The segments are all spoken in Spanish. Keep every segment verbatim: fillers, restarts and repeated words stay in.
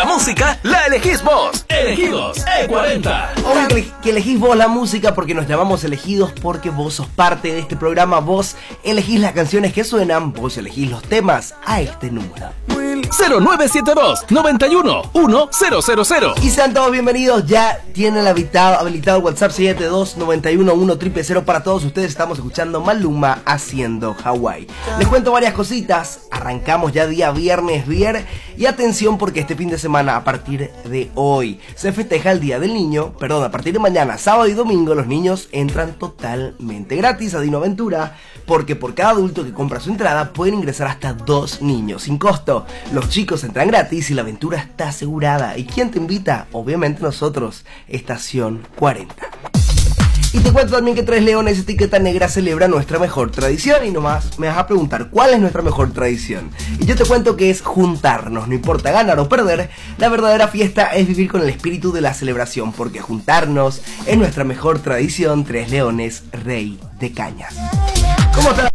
La música la elegís vos. Elegidos E cuarenta. Obvio que, que elegís vos la música porque nos llamamos elegidos, porque vos sos parte de este programa. Vos elegís las canciones que suenan, vos elegís los temas a este número. cero nueve siete dos, noventa y uno, uno cero cero cero. Y sean todos bienvenidos. Ya tienen habilitado, habilitado el WhatsApp siete dos, noventa y uno, uno cero cero cero para todos ustedes. Estamos escuchando Maluma haciendo Hawái. Les cuento varias cositas. Arrancamos ya día viernes, viernes. Y atención porque este fin de semana, a partir de hoy, se festeja el Día del Niño. Perdón, a partir de mañana, sábado y domingo, los niños entran totalmente gratis a Dino Aventura, porque por cada adulto que compra su entrada pueden ingresar hasta dos niños sin costo. Los chicos entran gratis y la aventura está asegurada. ¿Y quién te invita? Obviamente nosotros, Estación cuarenta. Y te cuento también que Tres Leones Etiqueta Negra celebra nuestra mejor tradición. Y nomás me vas a preguntar, ¿cuál es nuestra mejor tradición? Y yo te cuento que es juntarnos, no importa ganar o perder. La verdadera fiesta es vivir con el espíritu de la celebración, porque juntarnos es nuestra mejor tradición. Tres Leones, Rey de Cañas. ¿Cómo está la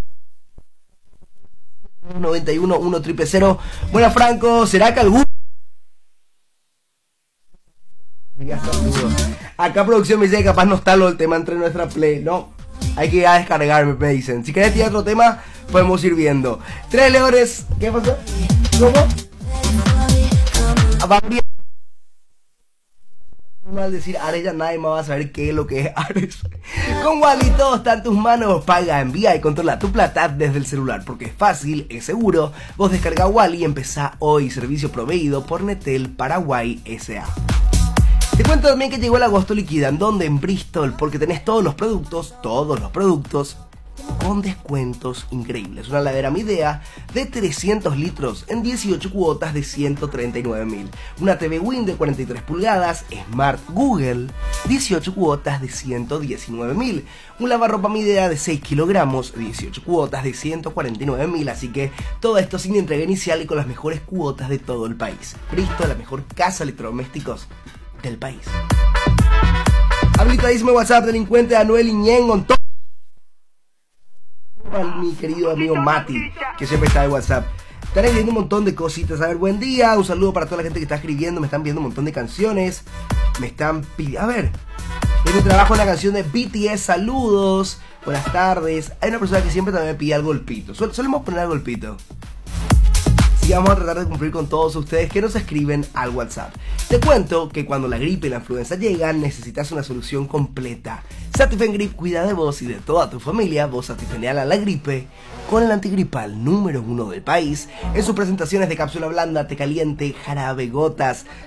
noventa y uno, uno cero cero cero? Bueno, Franco, ¿será que algún... Acá producción me dice que capaz no está lo del tema entre nuestra play. No, hay que ir a descargarme, me dicen. Si querés tirar otro tema, podemos ir viendo. Tres Leones, ¿qué pasó? ¿Cómo? Va bien. Al decir Ares, ya nadie más va a saber qué es lo que es Ares. Con Wally todo está en tus manos. Paga, envía y controla tu plata desde el celular, porque es fácil, es seguro. Vos descarga Wally y empezá hoy. Servicio proveído por Netel Paraguay S A. Te cuento también que llegó el agosto liquida. ¿En dónde? En Bristol, porque tenés todos los productos, todos los productos con descuentos increíbles. Una heladera Midea de trescientos litros en dieciocho cuotas de ciento treinta y nueve mil. Una T V Win de cuarenta y tres pulgadas Smart Google, dieciocho cuotas de ciento diecinueve mil. Un lavarropa Midea de seis kilogramos, dieciocho cuotas de ciento cuarenta y nueve mil. Así que todo esto sin entrega inicial y con las mejores cuotas de todo el país. Bristol, la mejor casa de electrodomésticos del país. Habilitadísimo WhatsApp, delincuente Anuel Iñengo. Mi querido amigo Mati, que siempre está en WhatsApp. Están escribiendo un montón de cositas. A ver, buen día, un saludo para toda la gente que está escribiendo. Me están viendo un montón de canciones. Me están pidiendo, a ver, en mi trabajo en la canción de B T S. Saludos, buenas tardes. Hay una persona que siempre también me pide al golpito. Sol Solemos poner al golpito. Y vamos a tratar de cumplir con todos ustedes que nos escriben al WhatsApp. Te cuento que cuando la gripe y la influenza llegan, necesitas una solución completa. Satifen Grip cuida de vos y de toda tu familia. Vos satifeneala la gripe con el antigripal número uno del país. En sus presentaciones de cápsula blanda, té caliente, jarabe, gotas,